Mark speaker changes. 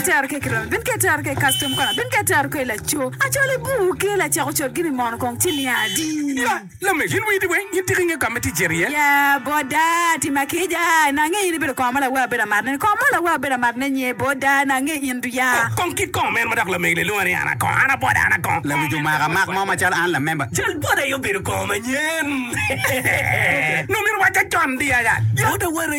Speaker 1: ketar ke kram bin ketar ke custom kona bin ketar ke la cho a cho le bu ke la cha cho gini mon kon tinia di
Speaker 2: la me hin wi di we yiti ringa kamati jeria
Speaker 1: ya boda ti makija na nge ni be ko mala wa be na marne ko mala wa be na marne nye boda na nge indu ya
Speaker 2: kon ki kon men madak la me le lo ni ana kon ana boda ana kon
Speaker 3: la mi ju ma mak mama chal an la member
Speaker 2: chal boda yo be ko ma nyen no mi wa cha chon dia ya boda wa